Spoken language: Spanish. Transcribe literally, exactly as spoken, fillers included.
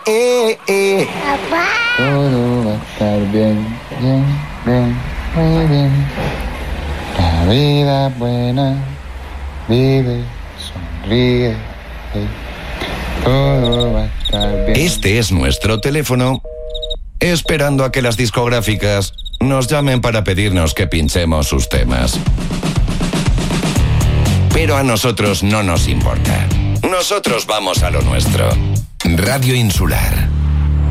eh, eh. Papá. Todo va a estar bien, bien, bien, muy bien. La vida buena, vive, sonríe. eh. Todo va a estar bien. Este es nuestro teléfono, esperando a que las discográficas nos llamen para pedirnos que pinchemos sus temas. Pero a nosotros no nos importa. Nosotros vamos a lo nuestro. Radio Insular.